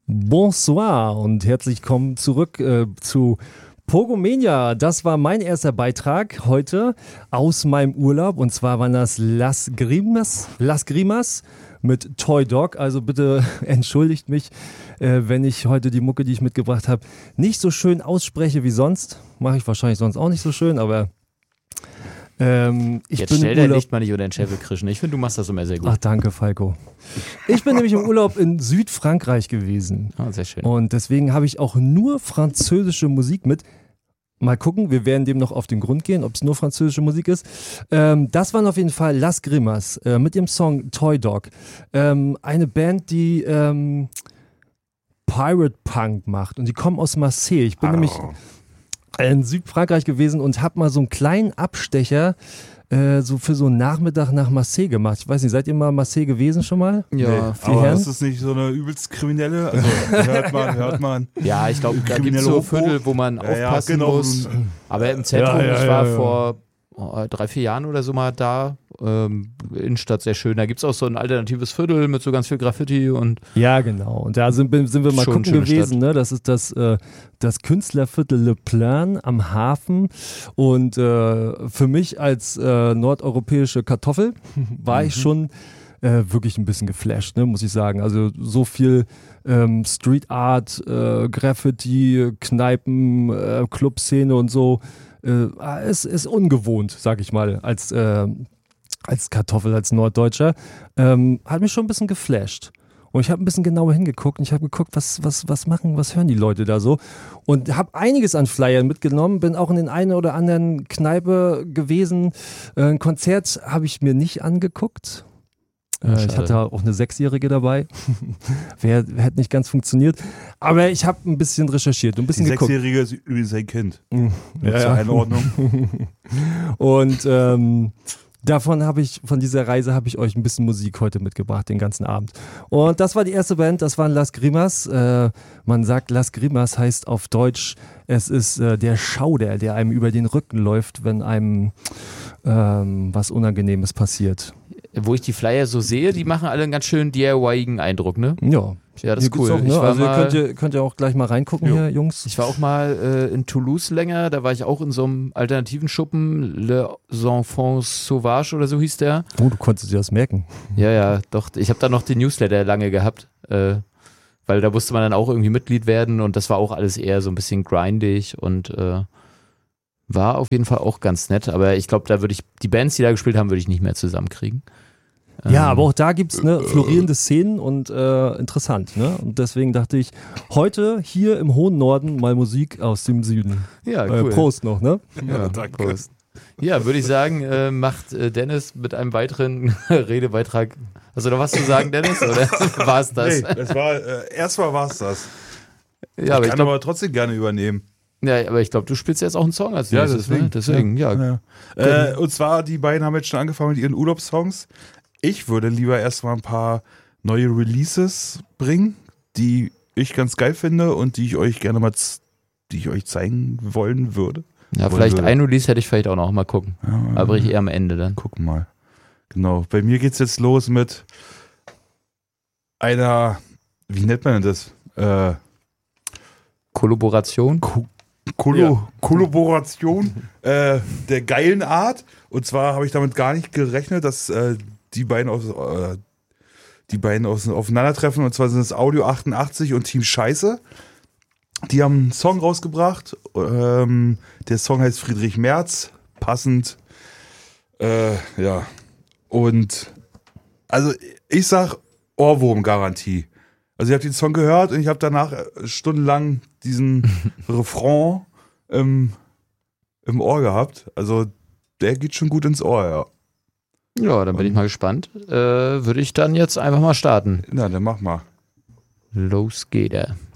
Bonsoir und herzlich willkommen zurück zu Pogomania. Das war mein erster Beitrag heute aus meinem Urlaub und zwar waren das Las Grimas mit Toy Dog. Also bitte entschuldigt mich, wenn ich heute die Mucke, die ich mitgebracht habe, nicht so schön ausspreche wie sonst. Mache ich wahrscheinlich sonst auch nicht so schön, aber jetzt stell dein Licht mal nicht unter den Scheffel, Krishna. Ich finde, du machst das immer sehr gut. Ach, danke, Falco. Ich bin nämlich im Urlaub in Südfrankreich gewesen. Ah, sehr schön. Und deswegen habe ich auch nur französische Musik mit. Mal gucken, wir werden dem noch auf den Grund gehen, ob es nur französische Musik ist. Das waren auf jeden Fall Las Grimas mit ihrem Song Toy Dog. Eine Band, die Pirate Punk macht. Und die kommen aus Marseille. Ich bin nämlich in Südfrankreich gewesen und habe mal so einen kleinen Abstecher so für so einen Nachmittag nach Marseille gemacht. Ich weiß nicht, seid ihr mal Marseille gewesen schon mal? Ja, aber Herren? Ist das nicht so eine übelst kriminelle? Also hört man. Ja, ich glaube, da gibt es so Viertel, wo man aufpassen muss. Aber im Zentrum, ich war vor 3-4 Jahren oder so mal da. Innenstadt sehr schön. Da gibt es auch so ein alternatives Viertel mit so ganz viel Graffiti und. Ja, genau. Und da sind wir mal gucken gewesen. Ne? Das ist das Künstlerviertel Le Plan am Hafen. Und für mich als nordeuropäische Kartoffel war ich schon wirklich ein bisschen geflasht, ne, muss ich sagen. Also so viel Street Art, Graffiti, Kneipen, Clubszene und so. Es ist ungewohnt, sag ich mal, als Kartoffel, als Norddeutscher. Hat mich schon ein bisschen geflasht. Und ich habe ein bisschen genauer hingeguckt und ich habe geguckt, was hören die Leute da so. Und habe einiges an Flyern mitgenommen, bin auch in den einen oder anderen Kneipe gewesen. Ein Konzert habe ich mir nicht angeguckt. Ich hatte auch eine 6-Jährige dabei. Hätte nicht ganz funktioniert. Aber ich habe ein bisschen recherchiert und ein bisschen geguckt. Die 6-Jährige ist übrigens ein Kind. Ja, zur Einordnung. Und von dieser Reise habe ich euch ein bisschen Musik heute mitgebracht, den ganzen Abend. Und das war die erste Band, das waren Las Grimas. Man sagt, Las Grimas heißt auf Deutsch, es ist der Schauder, der einem über den Rücken läuft, wenn einem was Unangenehmes passiert. Wo ich die Flyer so sehe, die machen alle einen ganz schönen DIY-igen Eindruck, ne? Ja. Ja, das ist cool. Auch, ne? Also könnt ihr auch gleich mal reingucken hier, Jungs. Ich war auch mal in Toulouse länger, da war ich auch in so einem alternativen Schuppen, Les Enfants Sauvages oder so hieß der. Oh, du konntest dir das merken. Ja, doch. Ich habe da noch den Newsletter lange gehabt, weil da musste man dann auch irgendwie Mitglied werden und das war auch alles eher so ein bisschen grindig und war auf jeden Fall auch ganz nett, aber ich glaube, da würde ich die Bands, die da gespielt haben, würde ich nicht mehr zusammenkriegen. Ja, aber auch da gibt es florierende Szenen und interessant. Ne? Und deswegen dachte ich, heute hier im hohen Norden mal Musik aus dem Süden. Ja, cool. Prost noch, ne? Ja, danke. Prost. Ja, würde ich sagen, macht Dennis mit einem weiteren Redebeitrag. Hast du noch was zu sagen, Dennis? Oder war es das? Nee, erstmal war es das. Ja, ich kann aber trotzdem gerne übernehmen. Ja, aber ich glaube, du spielst jetzt auch einen Song als nächstes. Deswegen. Und zwar, die beiden haben jetzt schon angefangen mit ihren Urlaubssongs. Ich würde lieber erstmal ein paar neue Releases bringen, die ich ganz geil finde und die ich euch gerne mal zeigen wollen würde. Ja, vielleicht ein Release hätte ich vielleicht auch noch mal gucken. Ja, aber ich eher am Ende dann. Gucken mal. Genau. Bei mir geht's jetzt los mit einer, wie nennt man das? Kollaboration? Kollaboration der geilen Art. Und zwar habe ich damit gar nicht gerechnet, dass die beiden aufeinandertreffen. Und zwar sind es Audio 88 und Team Scheiße. Die haben einen Song rausgebracht. Der Song heißt Friedrich Merz. Passend. Ja. Und also ich sag Ohrwurm-Garantie. Also ich habe den Song gehört und ich habe danach stundenlang diesen Refrain im Ohr gehabt. Also der geht schon gut ins Ohr, ja. Ja, dann bin ich mal gespannt. Würde ich dann jetzt einfach mal starten. Na, dann mach mal. Los geht er.